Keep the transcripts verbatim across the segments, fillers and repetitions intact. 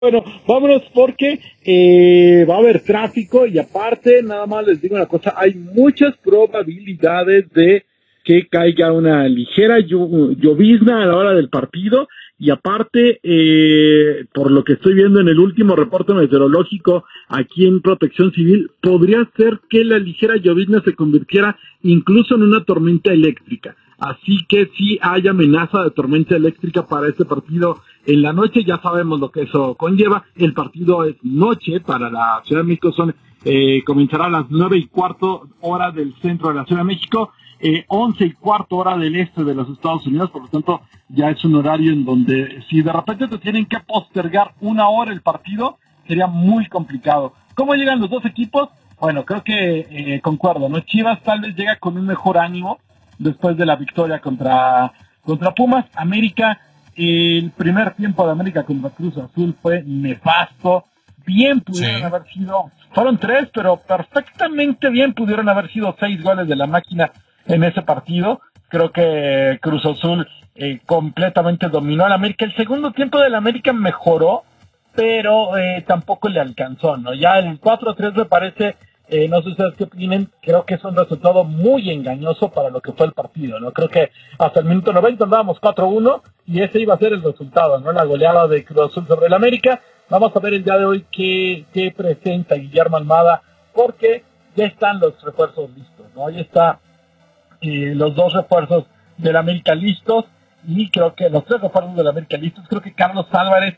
Bueno, vámonos porque eh, va a haber tráfico y aparte, nada más les digo una cosa, hay muchas probabilidades de que caiga una ligera llo- llovizna a la hora del partido y aparte, eh, por lo que estoy viendo en el último reporte meteorológico aquí en Protección Civil, podría ser que la ligera llovizna se convirtiera incluso en una tormenta eléctrica. Así que sí hay amenaza de tormenta eléctrica para este partido en la noche, ya sabemos lo que eso conlleva. El partido es noche para la Ciudad de México, son, eh, comenzará a las nueve y cuarto hora del centro de la Ciudad de México, eh, once y cuarto hora del este de los Estados Unidos, por lo tanto ya es un horario en donde si de repente te tienen que postergar una hora el partido, sería muy complicado. ¿Cómo llegan los dos equipos? Bueno, creo que eh, concuerdo, ¿no? Chivas tal vez llega con un mejor ánimo después de la victoria contra, contra Pumas. América, el primer tiempo de América contra Cruz Azul fue nefasto. Bien pudieron sí. haber sido, fueron tres, pero perfectamente bien pudieron haber sido seis goles de la máquina en ese partido. Creo que Cruz Azul eh, completamente dominó al América. El segundo tiempo del América mejoró, pero eh, tampoco le alcanzó, ¿no? Ya el cuatro a tres me parece... Eh, no sé ustedes qué opinen, creo que es un resultado muy engañoso para lo que fue el partido, ¿no? Creo que hasta el minuto noventa andábamos cuatro uno y ese iba a ser el resultado, ¿no? La goleada de Cruz Azul sobre el América. Vamos a ver el día de hoy qué, qué presenta Guillermo Almada, porque ya están los refuerzos listos, ¿no? Ya está eh, los dos refuerzos del América listos y creo que los tres refuerzos del América listos, creo que Carlos Álvarez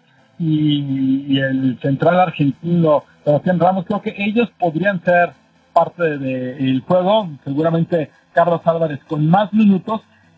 y, y el central argentino Sebastián Ramos, creo que ellos podrían ser parte del juego, seguramente Carlos Álvarez con más minutos,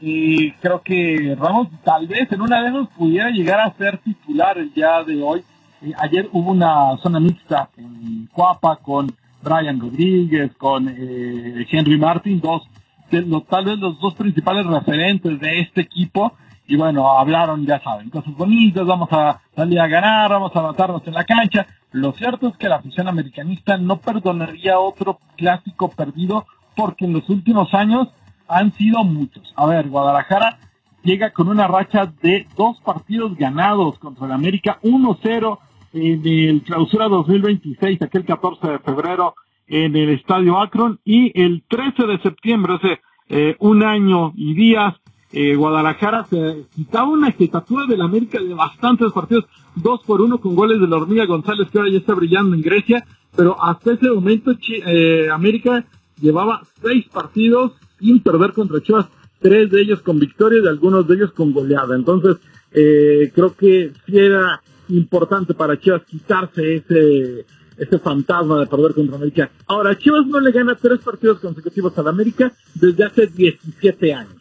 y creo que Ramos tal vez en una de esos pudiera llegar a ser titular el día de hoy. Eh, ayer hubo una zona mixta en Cuapa con Brian Rodríguez, con eh, Henry Martin, dos de los, tal vez los dos principales referentes de este equipo. Y bueno, hablaron, ya saben, cosas bonitas, vamos a salir a ganar, vamos a matarnos en la cancha. Lo cierto es que la afición americanista no perdonaría otro clásico perdido porque en los últimos años han sido muchos. A ver, Guadalajara llega con una racha de dos partidos ganados contra el América, uno cero en el Clausura dos mil veintiséis, aquel catorce de febrero en el Estadio Akron, y el trece de septiembre, hace eh, un año y días, Eh, Guadalajara se quitaba una estatura del América de bastantes partidos, dos por uno con goles de la Hormiga González, que ahora ya está brillando en Grecia, pero hasta ese momento eh, América llevaba seis partidos sin perder contra Chivas, tres de ellos con victoria y algunos de ellos con goleada. Entonces eh, creo que sí era importante para Chivas quitarse ese ese fantasma de perder contra América. Ahora, Chivas no le gana tres partidos consecutivos a la América desde hace diecisiete años.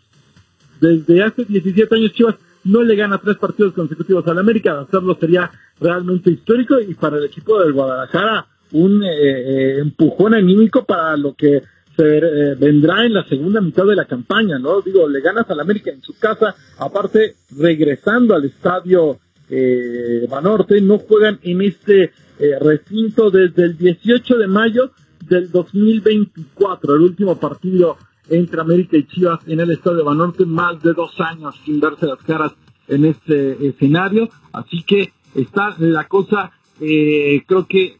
Desde hace diecisiete años Chivas no le gana tres partidos consecutivos a la América. Hacerlo sería realmente histórico y para el equipo del Guadalajara un eh, eh, empujón anímico para lo que se eh, vendrá en la segunda mitad de la campaña, ¿no? Digo, le ganas a la América en su casa, aparte regresando al estadio eh, Banorte, no juegan en este eh, recinto desde el dieciocho de mayo del dos mil veinticuatro, el último partido entre América y Chivas en el estadio Banorte, más de dos años sin verse las caras en este escenario, así que está la cosa, eh, creo que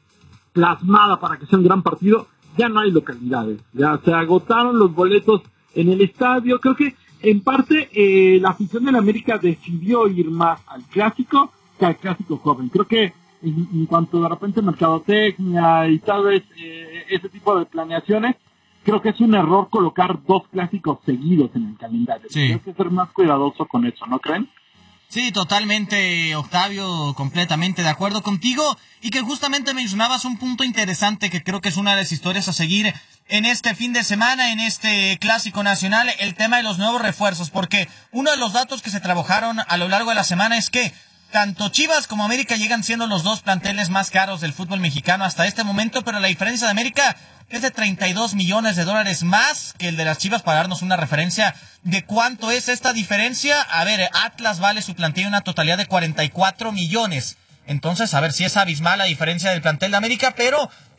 plasmada para que sea un gran partido. Ya no hay localidades, ya se agotaron los boletos en el estadio. Creo que en parte eh, la afición de la América decidió ir más al clásico que al clásico joven. Creo que en, en cuanto de repente mercadotecnia y tal vez eh, ese tipo de planeaciones, creo que es un error colocar dos clásicos seguidos en el calendario. Sí. Hay que ser más cuidadoso con eso, ¿no creen? Sí, totalmente, Octavio, completamente de acuerdo contigo, y que justamente mencionabas un punto interesante que creo que es una de las historias a seguir en este fin de semana, en este clásico nacional, el tema de los nuevos refuerzos, porque uno de los datos que se trabajaron a lo largo de la semana es que tanto Chivas como América llegan siendo los dos planteles más caros del fútbol mexicano hasta este momento, pero la diferencia de América es de treinta y dos millones de dólares más que el de las Chivas, para darnos una referencia de cuánto es esta diferencia. A ver, Atlas vale su plantel una totalidad de cuarenta y cuatro millones. Entonces, a ver si es abismal la diferencia del plantel de América, pero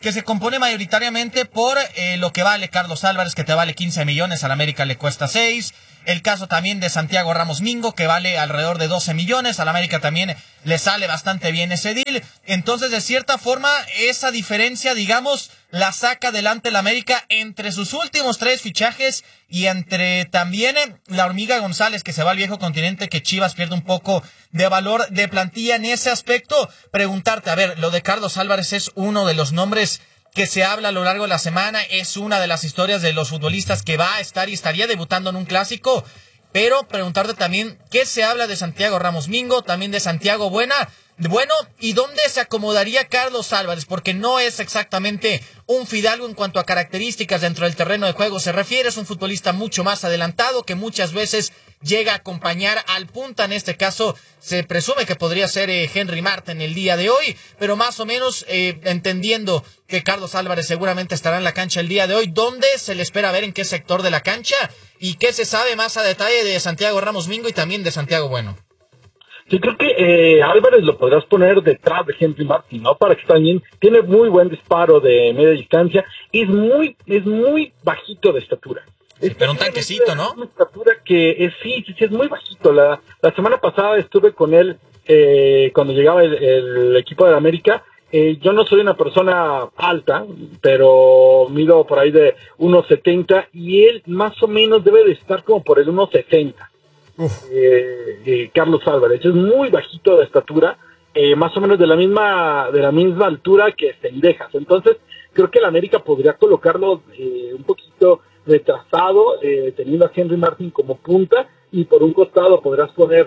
que se compone mayoritariamente por eh, lo que vale Carlos Álvarez, que te vale quince millones, al América le cuesta seis. El caso también de Santiago Ramos Mingo, que vale alrededor de doce millones, al América también le sale bastante bien ese deal. Entonces, de cierta forma, esa diferencia, digamos, la saca adelante el América entre sus últimos tres fichajes y entre también la Hormiga González, que se va al viejo continente, que Chivas pierde un poco de valor de plantilla en ese aspecto. Preguntarte, a ver, lo de Carlos Álvarez es uno de los nombres que se habla a lo largo de la semana, es una de las historias de los futbolistas que va a estar y estaría debutando en un clásico, pero preguntarte también, ¿qué se habla de Santiago Ramos Mingo, también de Santiago Buena? Bueno, ¿y dónde se acomodaría Carlos Álvarez? Porque no es exactamente un fidalgo en cuanto a características dentro del terreno de juego se refiere, es un futbolista mucho más adelantado que muchas veces llega a acompañar al punta. En este caso se presume que podría ser eh, Henry Martin el día de hoy, pero más o menos eh, entendiendo que Carlos Álvarez seguramente estará en la cancha el día de hoy, ¿dónde se le espera ver, en qué sector de la cancha? ¿Y qué se sabe más a detalle de Santiago Ramos Mingo y también de Santiago Bueno? Yo creo que eh, Álvarez lo podrás poner detrás de Henry Martin, ¿no? Para que también tiene muy buen disparo de media distancia, es muy es muy bajito de estatura. Sí, pero un tanquecito, ¿no? Una estatura que es, sí, sí, sí, es muy bajito. La, la semana pasada estuve con él eh, cuando llegaba el, el equipo de América. Eh, yo no soy una persona alta, pero mido por ahí de uno setenta y él más o menos debe de estar como por el uno sesenta. Eh, eh, Carlos Álvarez es muy bajito de estatura, eh, más o menos de la misma de la misma altura que Cendejas. Entonces creo que el América podría colocarlo eh, un poquito retrasado, eh, teniendo a Henry Martin como punta, y por un costado podrás poner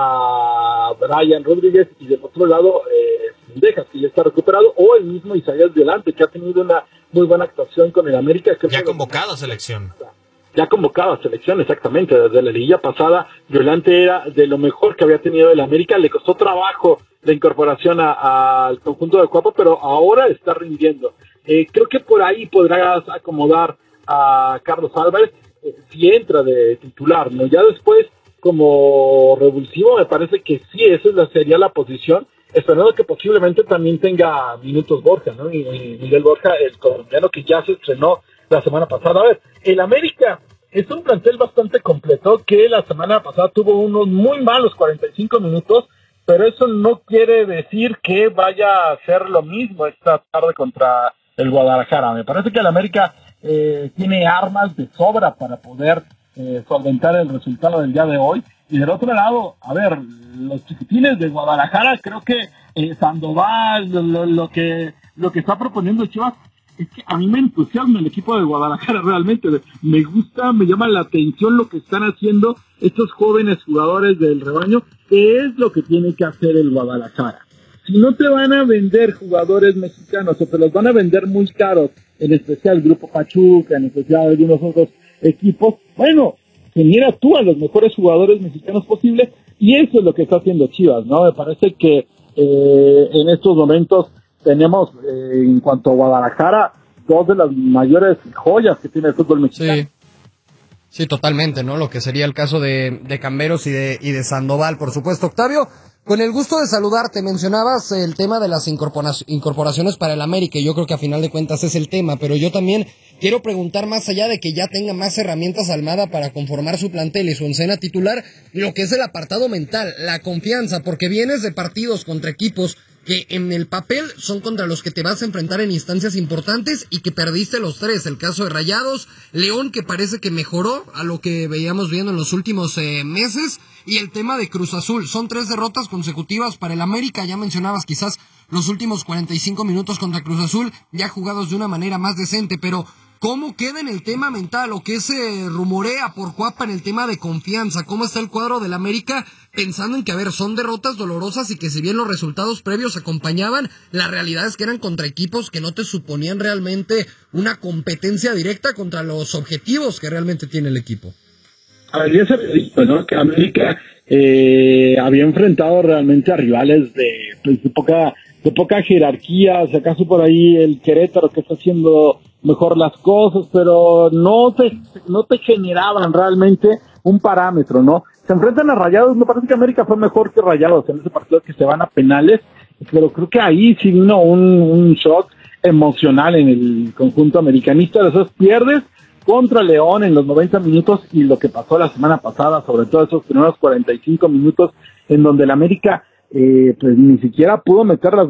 a Brian Rodríguez y del otro lado eh, Cendejas, que ya está recuperado, o el mismo Isaías Violante, que ha tenido una muy buena actuación con el América. Ya ha convocado a selección. Ya convocado a selección, exactamente, desde la liguilla pasada, Violante era de lo mejor que había tenido el América, le costó trabajo la incorporación al conjunto de Cuapa, pero ahora está rindiendo. Eh, creo que por ahí podrás acomodar a Carlos Álvarez, eh, si entra de titular, ¿no? Ya después, como revulsivo, me parece que sí, esa es la, sería la posición, esperando que posiblemente también tenga minutos Borja, ¿no? Y, y Miguel Borja, el colombiano que ya se estrenó la semana pasada. A ver, el América es un plantel bastante completo, que la semana pasada tuvo unos muy malos cuarenta y cinco minutos, pero eso no quiere decir que vaya a ser lo mismo esta tarde contra el Guadalajara. Me parece que el América eh, tiene armas de sobra para poder eh, solventar el resultado del día de hoy. Y del otro lado, a ver, los chiquitines de Guadalajara, creo que eh, Sandoval, lo, lo, lo que lo que está proponiendo Chivas, es que a mí me entusiasma el equipo de Guadalajara realmente. Me gusta, me llama la atención lo que están haciendo estos jóvenes jugadores del rebaño, que es lo que tiene que hacer el Guadalajara. Si no te van a vender jugadores mexicanos o te los van a vender muy caros, en especial el Grupo Pachuca, en especial algunos otros equipos, bueno, genera tú a los mejores jugadores mexicanos posibles, y eso es lo que está haciendo Chivas, ¿no? Me parece que eh, en estos momentos tenemos, eh, en cuanto a Guadalajara, dos de las mayores joyas que tiene el fútbol mexicano. Sí, sí, totalmente, ¿no? Lo que sería el caso de, de Camberos y de, y de Sandoval, por supuesto. Octavio, con el gusto de saludarte, mencionabas el tema de las incorpora- incorporaciones para el América, y yo creo que a final de cuentas es el tema, pero yo también quiero preguntar, más allá de que ya tenga más herramientas Almada para conformar su plantel y su oncena titular, lo que es el apartado mental, la confianza, porque vienes de partidos contra equipos que en el papel son contra los que te vas a enfrentar en instancias importantes y que perdiste los tres. El caso de Rayados, León, que parece que mejoró a lo que veíamos viendo en los últimos eh, meses, y el tema de Cruz Azul. Son tres derrotas consecutivas para el América. Ya mencionabas quizás los últimos cuarenta y cinco minutos contra Cruz Azul, ya jugados de una manera más decente, pero ¿cómo queda en el tema mental, o qué se rumorea por Cuapa en el tema de confianza? ¿Cómo está el cuadro del América pensando en que, a ver, son derrotas dolorosas y que si bien los resultados previos acompañaban, la realidad es que eran contra equipos que no te suponían realmente una competencia directa contra los objetivos que realmente tiene el equipo? A ver, ya se había dicho, ¿no?, que América eh, había enfrentado realmente a rivales de, pues, de poca de poca jerarquía, si acaso por ahí el Querétaro, que está haciendo mejor las cosas, pero no te, no te generaban realmente un parámetro, ¿no? Se enfrentan a Rayados, me parece que América fue mejor que Rayados en ese partido, que se van a penales, pero creo que ahí sí vino un, un shock emocional en el conjunto americanista. Después pierdes contra León en los noventa minutos y lo que pasó la semana pasada, sobre todo esos primeros cuarenta y cinco minutos en donde el América eh, pues ni siquiera pudo meter las